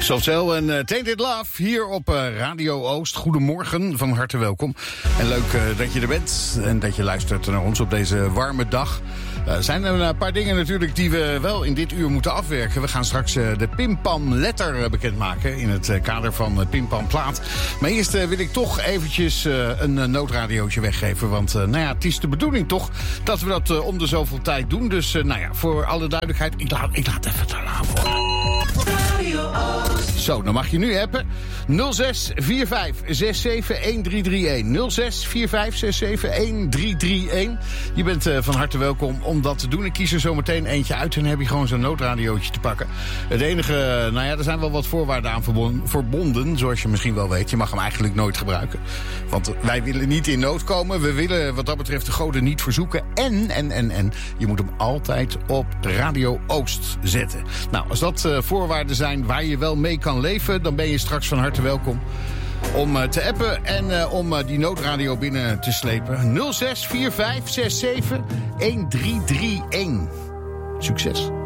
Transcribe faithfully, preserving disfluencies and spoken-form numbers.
Softcell en uh, Tainted Love hier op uh, Radio Oost. Goedemorgen, van harte welkom. En leuk uh, dat je er bent en dat je luistert naar ons op deze warme dag. Er uh, zijn er een paar dingen natuurlijk die we wel in dit uur moeten afwerken. We gaan straks uh, de Pimpam letter uh, bekendmaken in het uh, kader van uh, Pimpam plaat. Maar eerst uh, wil ik toch eventjes uh, een uh, noodradiootje weggeven. Want uh, nou ja, het is de bedoeling toch dat we dat uh, om de zoveel tijd doen. Dus uh, nou ja, voor alle duidelijkheid, ik laat, ik laat even het alarm voor. Zo, dan mag je nu appen. nul zes vier vijf zes zeven een drie drie een. nul zes vier vijf zes zeven een drie drie een. Je bent uh, van harte welkom om dat te doen. Ik kies er zo meteen eentje uit en dan heb je gewoon zo'n noodradiootje te pakken. Het enige, nou ja, er zijn wel wat voorwaarden aan verbonden, zoals je misschien wel weet. Je mag hem eigenlijk nooit gebruiken. Want wij willen niet in nood komen. We willen wat dat betreft de goden niet verzoeken. En, en, en, en, je moet hem altijd op Radio Oost zetten. Nou, als dat uh, voorwaarden zijn waar je wel mee kan leven, dan ben je straks van harte welkom om uh, te appen en uh, om uh, die noodradio binnen te slepen. nul zes vier vijf zes zeven een drie drie een. Succes.